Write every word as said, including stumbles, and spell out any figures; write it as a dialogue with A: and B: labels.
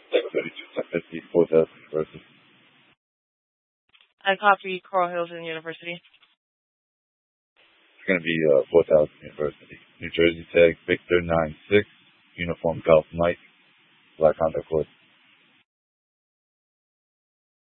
A: thirty-two ten fifty, four thousand University.
B: I copy Coral Hills and University.
A: It's going to be uh, four thousand University. New Jersey tag Victor nine six, uniform Golf Mike, Black Honda Accord.